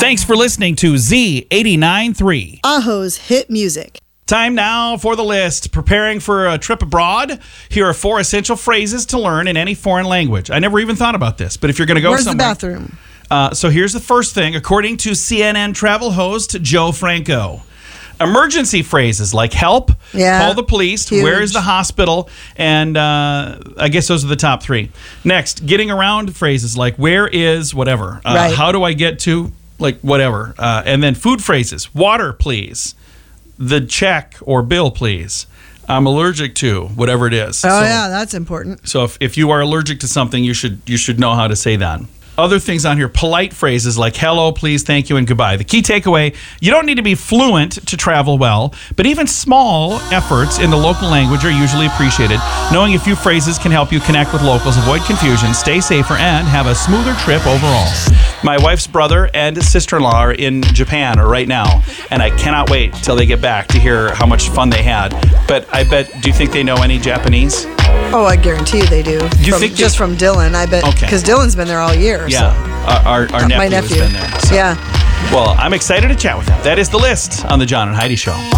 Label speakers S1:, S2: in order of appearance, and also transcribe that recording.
S1: Thanks for listening to Z89.3.
S2: Ajo's hit music.
S1: Time now for the list. Preparing for a trip abroad, here are 4 essential phrases to learn in any foreign language. I never even thought about this, but if you're going to go
S2: Where's
S1: somewhere...
S2: the bathroom?
S1: So here's the first thing, according to CNN travel host Joe Franco. Emergency phrases like help, call the police,
S2: huge.
S1: Where is the hospital, and I guess those are the top 3. Next, getting around phrases like where is whatever,
S2: Right.
S1: How do I get to, like whatever, and then food phrases, water please, the check or bill please, I'm allergic to, whatever it is.
S2: Oh, yeah, that's important.
S1: So if you are allergic to something, you should know how to say that. Other things on here, polite phrases like hello, please, thank you, and goodbye. The key takeaway, you don't need to be fluent to travel well, but even small efforts in the local language are usually appreciated. Knowing a few phrases can help you connect with locals, avoid confusion, stay safer, and have a smoother trip overall. My wife's brother and sister-in-law are in Japan right now, and I cannot wait till they get back to hear how much fun they had. But I bet, do you think they know any Japanese?
S2: Oh, I guarantee you they do.
S1: You think
S2: just from Dylan, I bet.
S1: Okay.
S2: Because Dylan's been there all year.
S1: Yeah,
S2: So.
S1: our nephew
S2: My
S1: has
S2: nephew.
S1: been there. So.
S2: Yeah.
S1: Well, I'm excited to chat with him. That is the list on the John and Heidi Show.